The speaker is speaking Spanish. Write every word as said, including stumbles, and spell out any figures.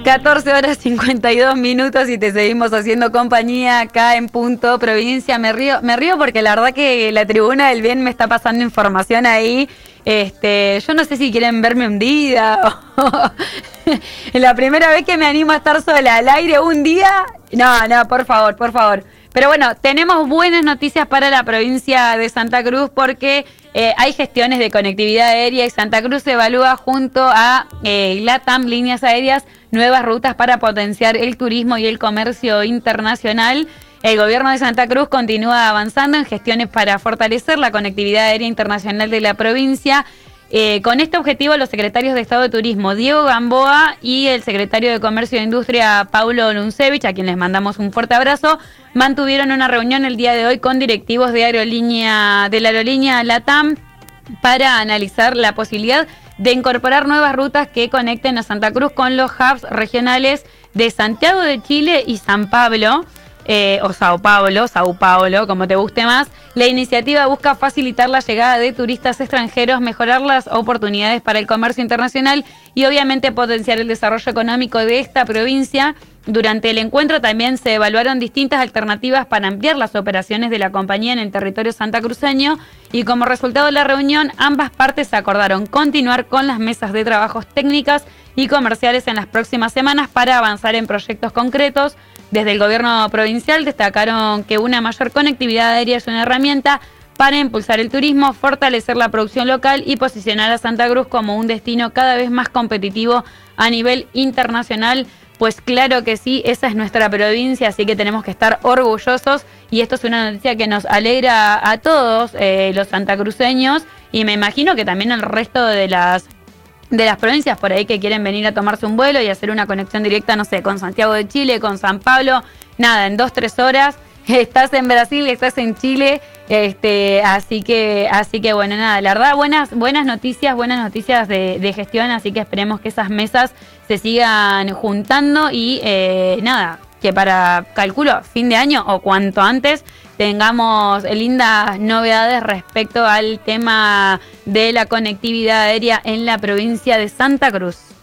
catorce horas cincuenta y dos minutos y te seguimos haciendo compañía acá en Punto Provincia. Me río, me río porque la verdad que la Tribuna del Bien me está pasando información ahí. Este, yo no sé si quieren verme hundida o la primera vez que me animo a estar sola al aire un día. No, no, por favor, por favor. Pero bueno, tenemos buenas noticias para la provincia de Santa Cruz porque eh, hay gestiones de conectividad aérea y Santa Cruz evalúa junto a eh, LATAM Líneas Aéreas nuevas rutas para potenciar el turismo y el comercio internacional. El gobierno de Santa Cruz continúa avanzando en gestiones para fortalecer la conectividad aérea internacional de la provincia. Eh, con este objetivo, los secretarios de Estado de Turismo, Diego Gamboa, y el secretario de Comercio e Industria, Paulo Luncevich, a quien les mandamos un fuerte abrazo, mantuvieron una reunión el día de hoy con directivos de aerolínea de la aerolínea LATAM para analizar la posibilidad de incorporar nuevas rutas que conecten a Santa Cruz con los hubs regionales de Santiago de Chile y San Pablo. Eh, o Sao Paulo, Sao Paulo, como te guste más. La iniciativa busca facilitar la llegada de turistas extranjeros, mejorar las oportunidades para el comercio internacional y obviamente potenciar el desarrollo económico de esta provincia. Durante el encuentro también se evaluaron distintas alternativas para ampliar las operaciones de la compañía en el territorio santacruceño y como resultado de la reunión ambas partes acordaron continuar con las mesas de trabajos técnicas y comerciales en las próximas semanas para avanzar en proyectos concretos. Desde el gobierno provincial destacaron que una mayor conectividad aérea es una herramienta para impulsar el turismo, fortalecer la producción local y posicionar a Santa Cruz como un destino cada vez más competitivo a nivel internacional. Pues claro que sí, esa es nuestra provincia, así que tenemos que estar orgullosos y esto es una noticia que nos alegra a todos eh, los santacruceños y me imagino que también al resto de las de las provincias por ahí que quieren venir a tomarse un vuelo y hacer una conexión directa, no sé, con Santiago de Chile, con San Pablo, nada, en dos, tres horas, estás en Brasil, estás en Chile, este, así que, así que bueno, nada, la verdad, buenas, buenas noticias, buenas noticias de, de gestión, así que esperemos que esas mesas se sigan juntando y eh, nada, que para, calculo, fin de año o cuanto antes tengamos lindas novedades respecto al tema de la conectividad aérea en la provincia de Santa Cruz.